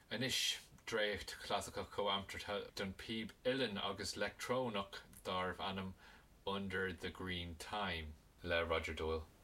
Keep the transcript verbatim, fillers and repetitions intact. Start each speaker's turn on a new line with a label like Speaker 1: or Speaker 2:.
Speaker 1: Inis dréocht classical coamtertha don píb Uillinn agus lectrónach darb anam Under the Green Time le Roger Doyle.